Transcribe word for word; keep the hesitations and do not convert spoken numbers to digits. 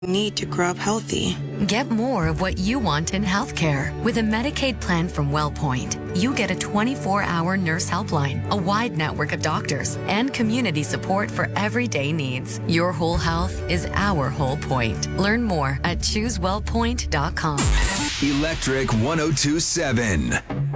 need to grow up healthy. Get more of what you want in healthcare. With a Medicaid plan from WellPoint, you get a twenty-four hour nurse helpline, a wide network of doctors, and community support for everyday needs. Your whole health is our whole point. Learn more at choose wellpoint dot com. Electric one oh two seven.